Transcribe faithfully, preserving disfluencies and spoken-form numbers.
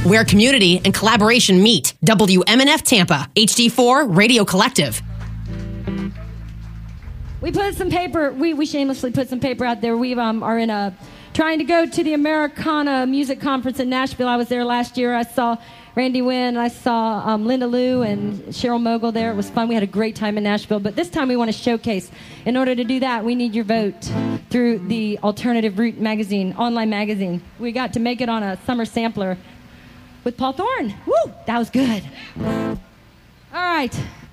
where community and collaboration meet. W M N F Tampa, H D four Radio Collective. We put some paper, we, we shamelessly put some paper out there. We um, are in a, trying to go to the Americana Music Conference in Nashville. I was there last year. I saw Randy Wynn, I saw um, Linda Lou and Cheryl Mogul there. It was fun. We had a great time in Nashville. But this time we want to showcase. In order to do that, we need your vote through the Alternative Route magazine, online magazine. We got to make it on a summer sampler with Paul Thorne. Woo! That was good. All right.